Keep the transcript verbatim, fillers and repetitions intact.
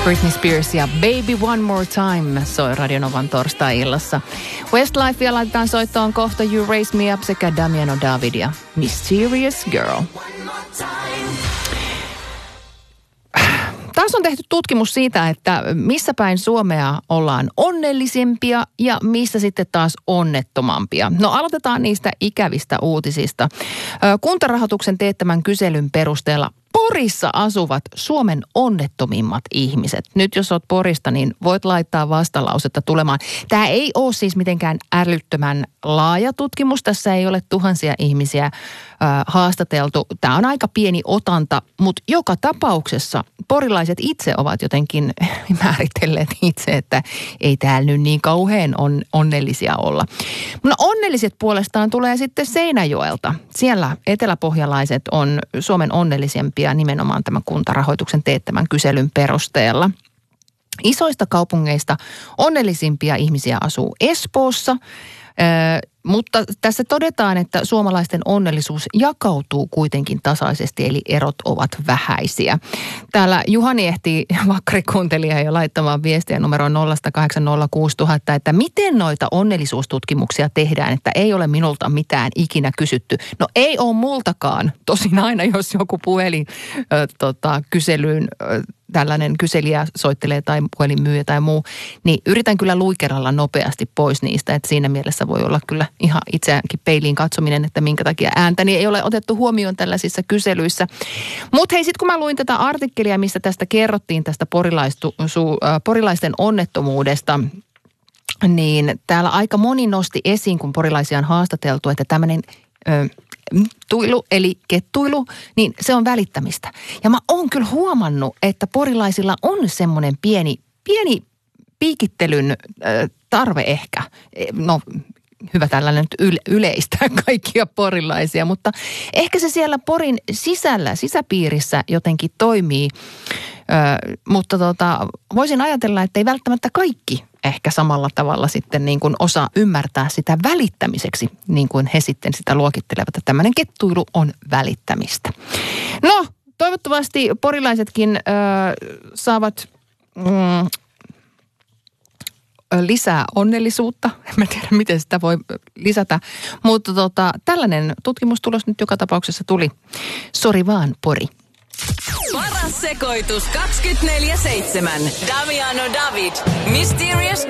Britney Spears ja Baby One More Time soi Radio Novan torstai-illassa. Westlifea laitetaan soittoon kohta You Raise Me Up sekä Damiano David ja Mysterious Girl. Taas on tehty tutkimus siitä, että missä päin Suomea ollaan onnellisempia ja missä sitten taas onnettomampia. No aloitetaan niistä ikävistä uutisista. Kuntarahoituksen teettämän kyselyn perusteella Porissa asuvat Suomen onnettomimmat ihmiset. Nyt jos olet Porista, niin voit laittaa vastalausetta tulemaan. Tämä ei ole siis mitenkään älyttömän laaja tutkimus. Tässä ei ole tuhansia ihmisiä äh, haastateltu. Tämä on aika pieni otanta, mutta joka tapauksessa porilaiset itse ovat jotenkin määritelleet itse, että ei täällä nyt niin kauhean on, onnellisia olla. No onnelliset puolestaan tulee sitten Seinäjoelta. Siellä eteläpohjalaiset on Suomen onnellisempia nimenomaan tämän kuntarahoituksen teettämän kyselyn perusteella. Isoista kaupungeista onnellisimpia ihmisiä asuu Espoossa, ö, mutta tässä todetaan, että suomalaisten onnellisuus jakautuu kuitenkin tasaisesti, eli erot ovat vähäisiä. Täällä Juhani ehtii vakkarikuuntelija jo laittamaan viestiä numero nolla kahdeksan nolla kuusi nolla nolla nolla, että miten noita onnellisuustutkimuksia tehdään, että ei ole minulta mitään ikinä kysytty. No ei ole multakaan, tosin aina jos joku puhelin ö, tota, kyselyyn ö, tällainen kyselijä soittelee tai puhelinmyyjä tai muu, niin yritän kyllä luikeralla nopeasti pois niistä, että siinä mielessä voi olla kyllä ihan itseäänkin peiliin katsominen, että minkä takia ääntäni ei ole otettu huomioon tällaisissa kyselyissä. Mutta hei, sitten kun mä luin tätä artikkelia, missä tästä kerrottiin tästä porilaistu, su, äh, porilaisten onnettomuudesta, niin täällä aika moni nosti esiin, kun porilaisia on haastateltu, että tämmöinen Ö, tuilu, eli kettuilu, niin se on välittämistä. Ja mä oon kyllä huomannut, että porilaisilla on semmoinen pieni, pieni piikittelyn ö, tarve ehkä. No, hyvä tällainen nyt yleistää kaikkia porilaisia, mutta ehkä se siellä Porin sisällä, sisäpiirissä jotenkin toimii. Ö, mutta tota, voisin ajatella, että ei välttämättä kaikki ehkä samalla tavalla sitten niin kuin osaa ymmärtää sitä välittämiseksi, niin kuin he sitten sitä luokittelevat, että tämmöinen kettuilu on välittämistä. No, toivottavasti porilaisetkin ö, saavat mm, lisää onnellisuutta. En mä tiedä, miten sitä voi lisätä, mutta tota, tällainen tutkimustulos nyt joka tapauksessa tuli. Sori vaan, Pori. Paras sekoitus kaksikymmentäneljä seitsemän. Damiano David, Mysterious